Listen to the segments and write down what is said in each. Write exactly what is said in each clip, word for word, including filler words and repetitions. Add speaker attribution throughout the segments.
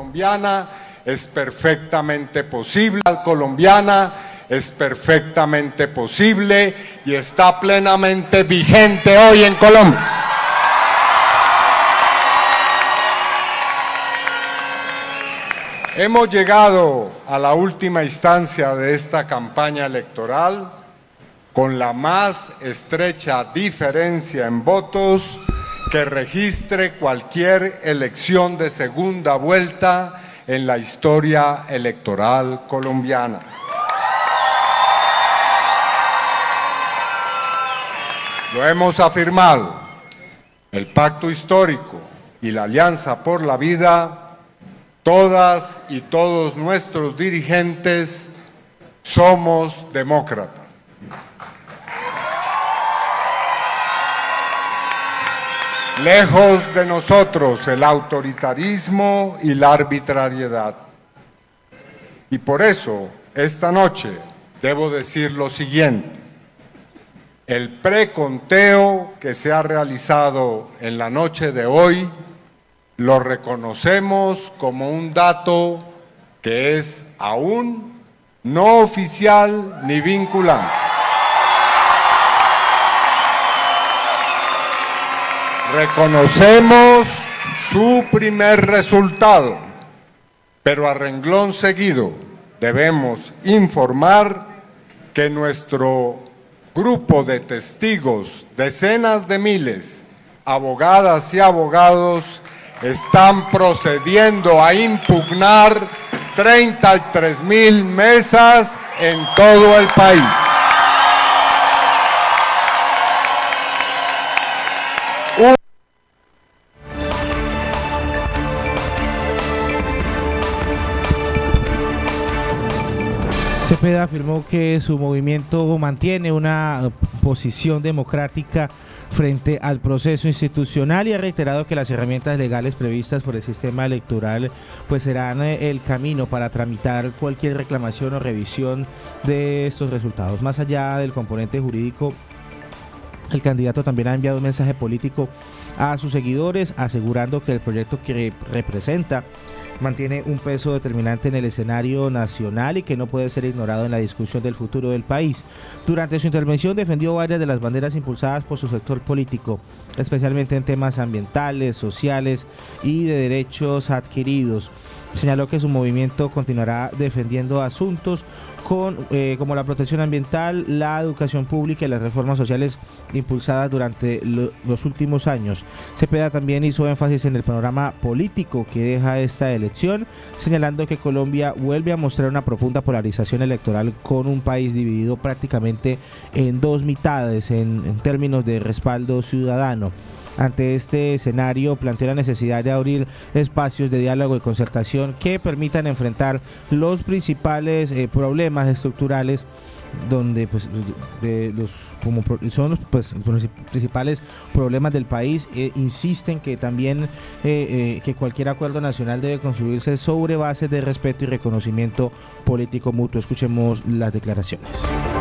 Speaker 1: colombiana es perfectamente posible, colombiana es perfectamente posible y está plenamente vigente hoy en Colombia. Hemos llegado a la última instancia de esta campaña electoral con la más estrecha diferencia en votos que registre cualquier elección de segunda vuelta en la historia electoral colombiana. Lo hemos afirmado, el pacto histórico y la alianza por la vida, todas y todos nuestros dirigentes somos demócratas. Lejos de nosotros el autoritarismo y la arbitrariedad. Y por eso, esta noche, debo decir lo siguiente. El preconteo que se ha realizado en la noche de hoy lo reconocemos como un dato que es aún no oficial ni vinculante. Reconocemos su primer resultado, pero a renglón seguido debemos informar que nuestro grupo de testigos, decenas de miles, abogadas y abogados, están procediendo a impugnar treinta y tres mil mesas en todo el país.
Speaker 2: Cepeda afirmó que su movimiento mantiene una posición democrática frente al proceso institucional y ha reiterado que las herramientas legales previstas por el sistema electoral pues serán el camino para tramitar cualquier reclamación o revisión de estos resultados. Más allá del componente jurídico, el candidato también ha enviado un mensaje político a sus seguidores asegurando que el proyecto que representa mantiene un peso determinante en el escenario nacional y que no puede ser ignorado en la discusión del futuro del país. Durante su intervención defendió varias de las banderas impulsadas por su sector político, especialmente en temas ambientales, sociales y de derechos adquiridos. Señaló que su movimiento continuará defendiendo asuntos con, eh, como la protección ambiental, la educación pública y las reformas sociales impulsadas durante lo, los últimos años. Cepeda también hizo énfasis en el panorama político que deja esta elección, señalando que Colombia vuelve a mostrar una profunda polarización electoral con un país dividido prácticamente en dos mitades en, en términos de respaldo ciudadano. Ante este escenario, planteó la necesidad de abrir espacios de diálogo y concertación que permitan enfrentar los principales eh, problemas estructurales donde pues de los como son los, pues, los principales problemas del país. Eh, insisten que también eh, eh, que cualquier acuerdo nacional debe construirse sobre bases de respeto y reconocimiento político mutuo. Escuchemos las declaraciones.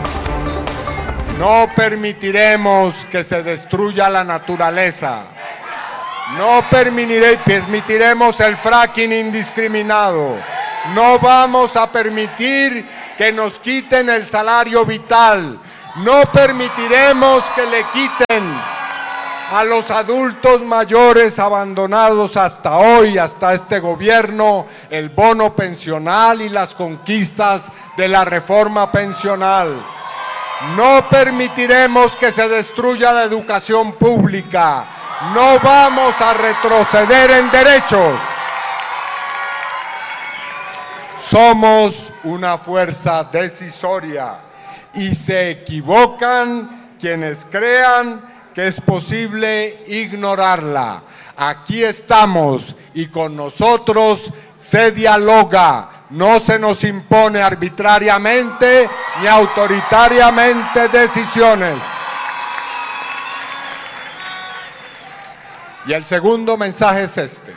Speaker 1: No permitiremos que se destruya la naturaleza. No permitiré, permitiremos el fracking indiscriminado. No vamos a permitir que nos quiten el salario vital. No permitiremos que le quiten a los adultos mayores abandonados hasta hoy, hasta este gobierno, el bono pensional y las conquistas de la reforma pensional. No permitiremos que se destruya la educación pública. No vamos a retroceder en derechos. Somos una fuerza decisoria y se equivocan quienes crean que es posible ignorarla. Aquí estamos y con nosotros se dialoga. No se nos impone arbitrariamente ni autoritariamente decisiones. Y el segundo mensaje es este.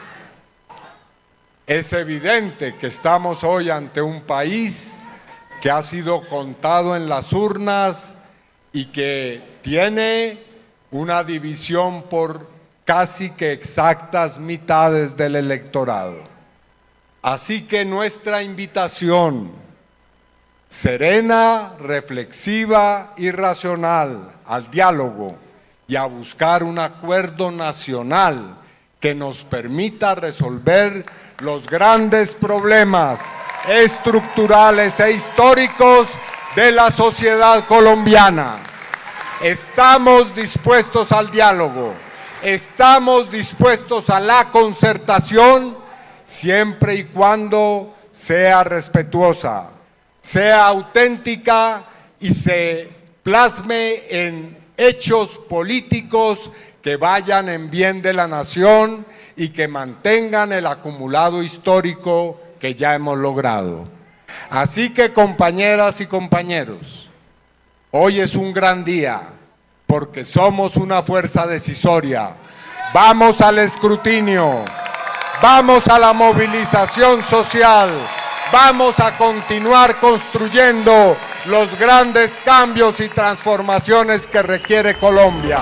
Speaker 1: Es evidente que estamos hoy ante un país que ha sido contado en las urnas y que tiene una división por casi que exactas mitades del electorado. Así que nuestra invitación, serena, reflexiva y racional, al diálogo y a buscar un acuerdo nacional que nos permita resolver los grandes problemas estructurales e históricos de la sociedad colombiana. Estamos dispuestos al diálogo, estamos dispuestos a la concertación, siempre y cuando sea respetuosa, sea auténtica y se plasme en hechos políticos que vayan en bien de la nación y que mantengan el acumulado histórico que ya hemos logrado. Así que, compañeras y compañeros, hoy es un gran día porque somos una fuerza decisoria. Vamos al escrutinio, vamos a la movilización social, vamos a continuar construyendo los grandes cambios y transformaciones que requiere Colombia.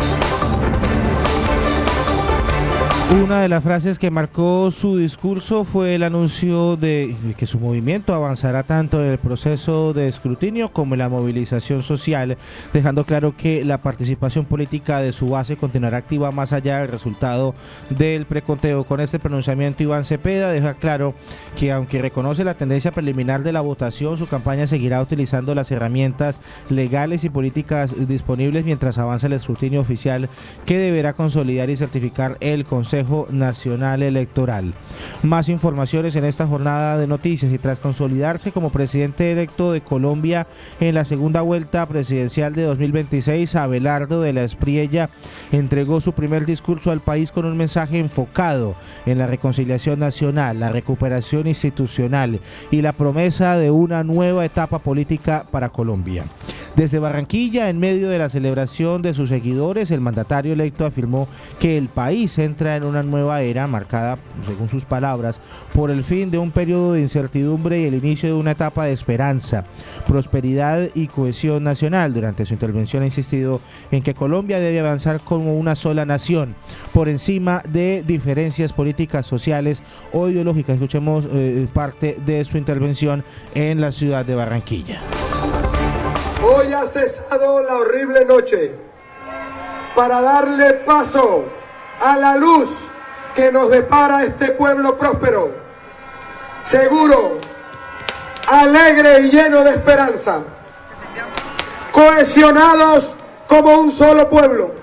Speaker 2: Una de las frases que marcó su discurso fue el anuncio de que su movimiento avanzará tanto en el proceso de escrutinio como en la movilización social, dejando claro que la participación política de su base continuará activa más allá del resultado del preconteo. Con este pronunciamiento, Iván Cepeda deja claro que, aunque reconoce la tendencia preliminar de la votación, su campaña seguirá utilizando las herramientas legales y políticas disponibles mientras avanza el escrutinio oficial que deberá consolidar y certificar el Consejo Nacional Electoral. Más informaciones en esta jornada de noticias. Y tras consolidarse como presidente electo de Colombia en la segunda vuelta presidencial de dos mil veintiséis, Abelardo de la Espriella entregó su primer discurso al país con un mensaje enfocado en la reconciliación nacional, la recuperación institucional y la promesa de una nueva etapa política para Colombia. Desde Barranquilla, en medio de la celebración de sus seguidores, el mandatario electo afirmó que el país entra en una nueva era marcada, según sus palabras, por el fin de un periodo de incertidumbre y el inicio de una etapa de esperanza, prosperidad y cohesión nacional. Durante su intervención ha insistido en que Colombia debe avanzar como una sola nación, por encima de diferencias políticas, sociales o ideológicas. Escuchemos eh, parte de su intervención en la ciudad de Barranquilla.
Speaker 3: Hoy ha cesado la horrible noche para darle paso a la luz que nos depara este pueblo próspero, seguro, alegre y lleno de esperanza, cohesionados como un solo pueblo.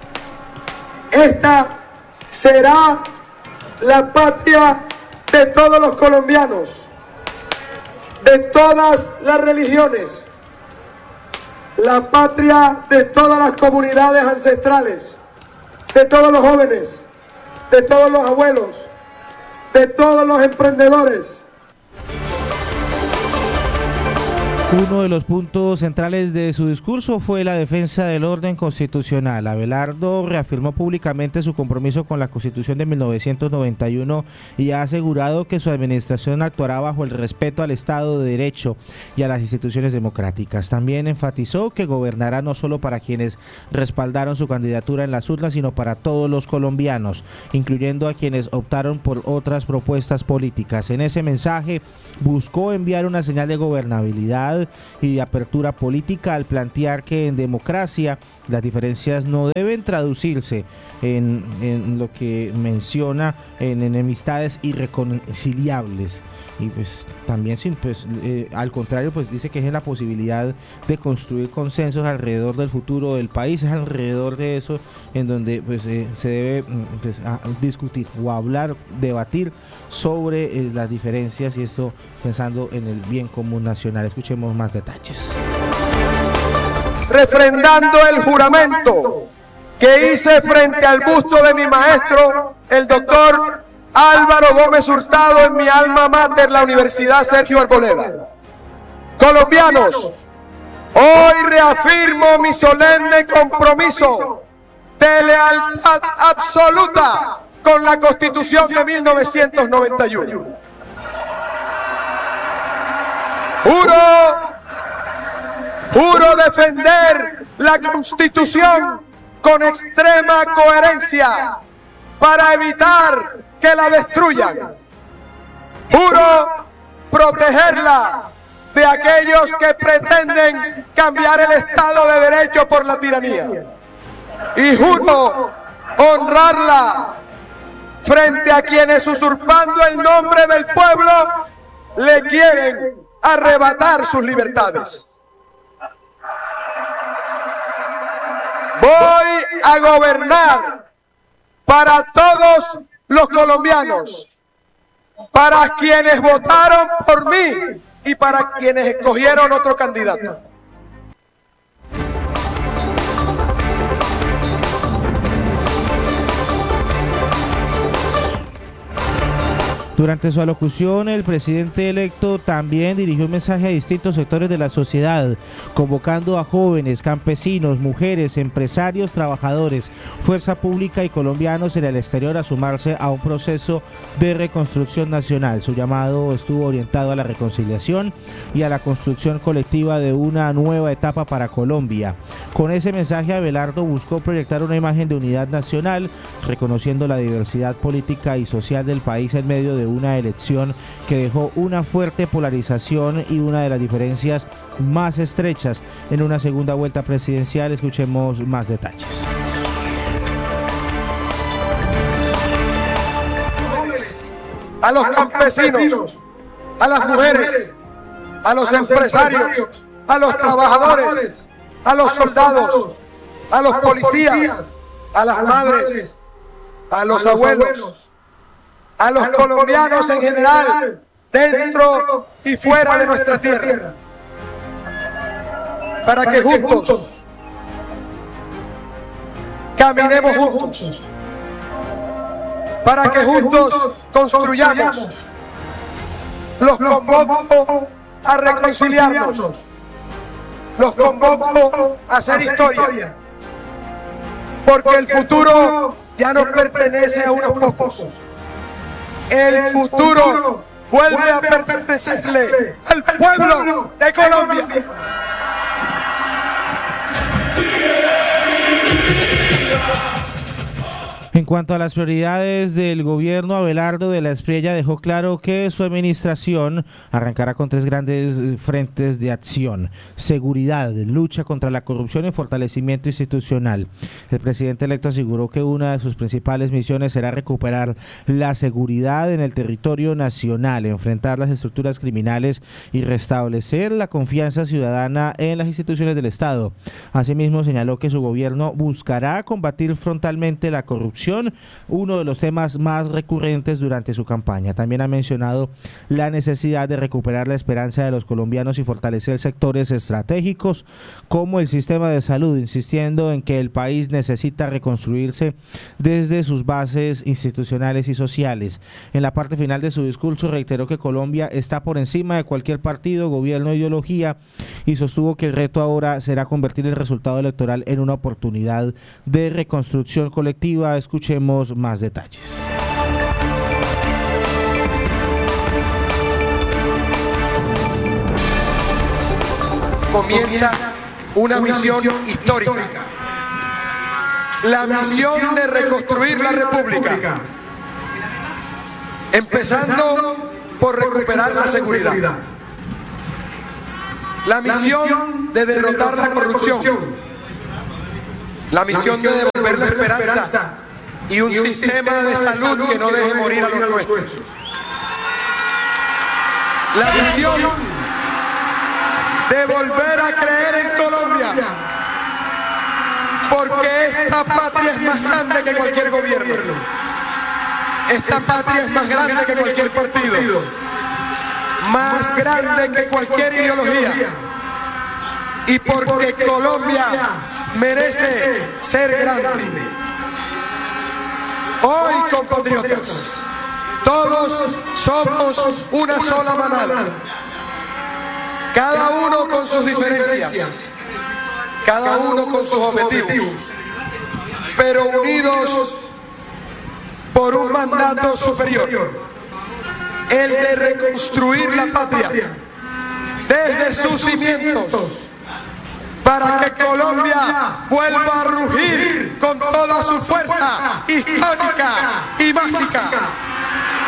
Speaker 3: Esta será la patria de todos los colombianos, de todas las religiones, la patria de todas las comunidades ancestrales, de todos los jóvenes, de todos los abuelos, de todos los emprendedores.
Speaker 2: Uno de los puntos centrales de su discurso fue la defensa del orden constitucional. Abelardo reafirmó públicamente su compromiso con la Constitución de mil novecientos noventa y uno y ha asegurado que su administración actuará bajo el respeto al Estado de Derecho y a las instituciones democráticas. También enfatizó que gobernará no solo para quienes respaldaron su candidatura en las urnas, sino para todos los colombianos, incluyendo a quienes optaron por otras propuestas políticas. En ese mensaje buscó enviar una señal de gobernabilidad y de apertura política al plantear que en democracia las diferencias no deben traducirse en, en lo que menciona en enemistades irreconciliables, y pues también sin, pues, eh, al contrario, pues dice que es la posibilidad de construir consensos alrededor del futuro del país. Es alrededor de eso en donde pues eh, se debe pues, a discutir o hablar, debatir sobre eh, las diferencias, y esto pensando en el bien común nacional. Escuchemos más detalles.
Speaker 3: Refrendando el juramento que hice frente al busto de mi maestro, el doctor Álvaro Gómez Hurtado, en mi alma mater, la Universidad Sergio Arboleda. Colombianos, hoy reafirmo mi solemne compromiso de lealtad absoluta con la Constitución de mil novecientos noventa y uno. Juro, juro defender la Constitución con extrema coherencia para evitar que la destruyan. Juro protegerla de aquellos que pretenden cambiar el Estado de Derecho por la tiranía. Y juro honrarla frente a quienes, usurpando el nombre del pueblo, le quieren arrebatar sus libertades. Voy a gobernar para todos los colombianos, para quienes votaron por mí y para quienes escogieron otro candidato.
Speaker 2: Durante su alocución, el presidente electo también dirigió un mensaje a distintos sectores de la sociedad, convocando a jóvenes, campesinos, mujeres, empresarios, trabajadores, fuerza pública y colombianos en el exterior a sumarse a un proceso de reconstrucción nacional. Su llamado estuvo orientado a la reconciliación y a la construcción colectiva de una nueva etapa para Colombia. Con ese mensaje, Abelardo buscó proyectar una imagen de unidad nacional, reconociendo la diversidad política y social del país en medio de una elección que dejó una fuerte polarización y una de las diferencias más estrechas en una segunda vuelta presidencial. Escuchemos más detalles.
Speaker 3: A los campesinos, a las mujeres, a los empresarios, a los trabajadores, a los soldados, a los policías, a las madres, a los abuelos, a los colombianos en general, dentro y fuera de nuestra tierra, para que juntos caminemos juntos, para que juntos construyamos. Los convoco a reconciliarnos, los convoco a hacer historia, porque el futuro ya no pertenece a unos pocos. El futuro vuelve a pertenecerle al pueblo de Colombia.
Speaker 2: En cuanto a las prioridades del gobierno, Abelardo de la Espriella dejó claro que su administración arrancará con tres grandes frentes de acción: seguridad, lucha contra la corrupción y fortalecimiento institucional. El presidente electo aseguró que una de sus principales misiones será recuperar la seguridad en el territorio nacional, enfrentar las estructuras criminales y restablecer la confianza ciudadana en las instituciones del Estado. Asimismo, señaló que su gobierno buscará combatir frontalmente la corrupción, uno de los temas más recurrentes durante su campaña. También ha mencionado la necesidad de recuperar la esperanza de los colombianos y fortalecer sectores estratégicos como el sistema de salud, insistiendo en que el país necesita reconstruirse desde sus bases institucionales y sociales. En la parte final de su discurso reiteró que Colombia está por encima de cualquier partido, gobierno o ideología, y sostuvo que el reto ahora será convertir el resultado electoral en una oportunidad de reconstrucción colectiva. Escuchemos más detalles.
Speaker 3: Comienza una misión histórica, la misión de reconstruir la República, empezando por recuperar la seguridad, la misión de derrotar la corrupción, la misión de devolver la esperanza y un sistema de salud que no deje morir a los nuestros. La misión de volver a creer en Colombia, porque esta patria es más grande que cualquier gobierno. Esta patria es más grande que cualquier partido, más grande que cualquier ideología, y porque Colombia merece ser grande. Hoy, compatriotas, todos somos una sola manada, cada uno con sus diferencias, cada uno con sus objetivos, pero unidos por un mandato superior, el de reconstruir la patria desde sus cimientos, para que Colombia vuelva a rugir con toda su fuerza histórica y mágica.